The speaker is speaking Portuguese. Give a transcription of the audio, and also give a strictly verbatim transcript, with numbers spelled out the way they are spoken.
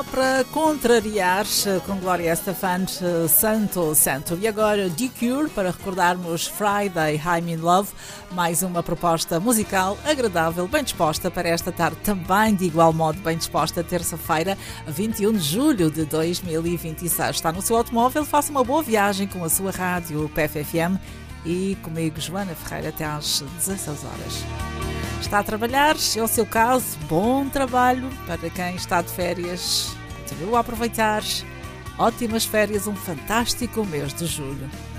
Para contrariar com Gloria Estefan, Santo Santo. E agora The Cure, para recordarmos Friday I'm in Love, mais uma proposta musical agradável, bem disposta para esta tarde, também de igual modo bem disposta, terça-feira, vinte e um de julho de dois mil e vinte e seis. Está no seu automóvel, faça uma boa viagem com a sua rádio P F F M e comigo, Joana Ferreira, até às dezasseis horas. Está a trabalhar, é o seu caso, bom trabalho. Para quem está de férias, continua a aproveitar. Ótimas férias, um fantástico mês de julho.